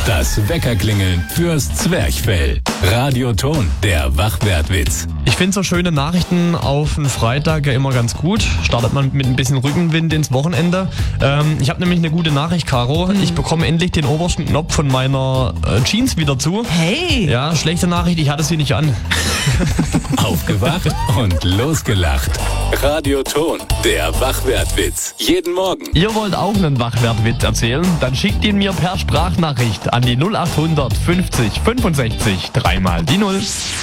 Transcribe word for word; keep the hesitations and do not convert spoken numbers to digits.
Das Weckerklingeln fürs Zwerchfell. Radioton, der Wachwertwitz. Ich finde so schöne Nachrichten auf einen Freitag ja immer ganz gut. Startet man mit ein bisschen Rückenwind ins Wochenende. Ähm, ich habe nämlich eine gute Nachricht, Caro. Ich bekomme endlich den obersten Knopf von meiner äh, Jeans wieder zu. Hey! Ja, schlechte Nachricht, ich hatte sie nicht an. Aufgewacht und losgelacht. Radioton, der Wachwertwitz. Jeden Morgen. Ihr wollt auch einen Wachwertwitz erzählen? Dann schickt ihn mir per Sprachnachricht an die null acht hundert fünfzig fünfundsechzig dreimal die Null.